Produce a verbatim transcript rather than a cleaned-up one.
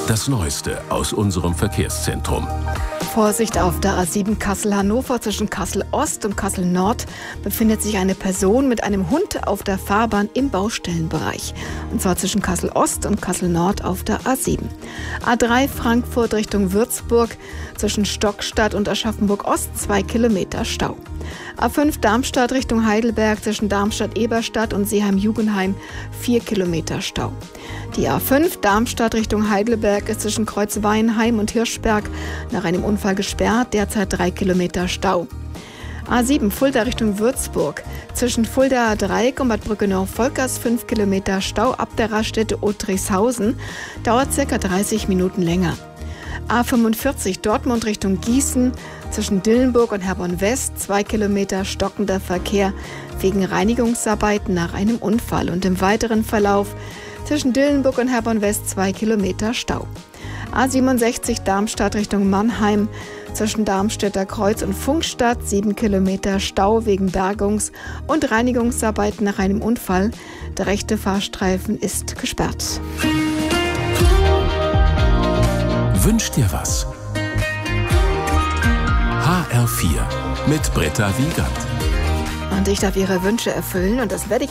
Das Neueste aus unserem Verkehrszentrum. Vorsicht auf der A sieben Kassel-Hannover. Zwischen Kassel-Ost und Kassel-Nord befindet sich eine Person mit einem Hund auf der Fahrbahn im Baustellenbereich. Und zwar zwischen Kassel-Ost und Kassel-Nord auf der A sieben. A drei Frankfurt Richtung Würzburg. Zwischen Stockstadt und Aschaffenburg-Ost zwei Kilometer Stau. A fünf Darmstadt Richtung Heidelberg. Zwischen Darmstadt-Eberstadt und Seeheim-Jugenheim vier Kilometer Stau. Die A fünf Darmstadt Richtung Heidelberg ist zwischen Kreuzweinheim und Hirschberg nach einem Unfall gesperrt, derzeit drei Kilometer Stau. A sieben Fulda Richtung Würzburg. Zwischen Fulda Dreieck und Bad Brückenau-Volkers fünf Kilometer Stau ab der Raststätte Otrichshausen. Dauert ca. dreißig Minuten länger. A fünfundvierzig Dortmund Richtung Gießen. Zwischen Dillenburg und Herborn West zwei Kilometer stockender Verkehr wegen Reinigungsarbeiten nach einem Unfall. Und im weiteren Verlauf zwischen Dillenburg und Herborn West zwei Kilometer Stau. A siebenundsechzig Darmstadt Richtung Mannheim. Zwischen Darmstädter Kreuz und Funkstadt sieben Kilometer Stau wegen Bergungs- und Reinigungsarbeiten nach einem Unfall. Der rechte Fahrstreifen ist gesperrt. Wünsch dir was? H R vier mit Britta Wiegand. Und ich darf Ihre Wünsche erfüllen und das werde ich